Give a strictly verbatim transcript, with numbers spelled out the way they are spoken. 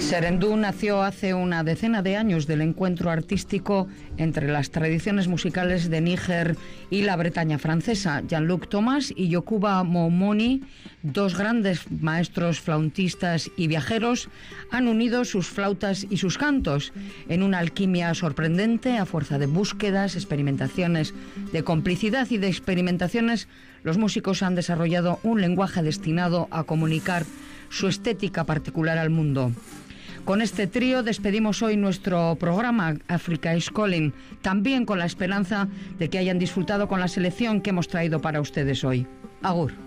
Serendú nació hace una decena de años del encuentro artístico entre las tradiciones musicales de Níger y la Bretaña francesa. Jean-Luc Thomas y Yacouba Moumouni, dos grandes maestros flautistas y viajeros, han unido sus flautas y sus cantos en una alquimia sorprendente a fuerza de búsquedas, experimentaciones, de complicidad y de experimentaciones. Los músicos han desarrollado un lenguaje destinado a comunicar su estética particular al mundo. Con este trío despedimos hoy nuestro programa Africa is Calling, también con la esperanza de que hayan disfrutado con la selección que hemos traído para ustedes hoy. Agur.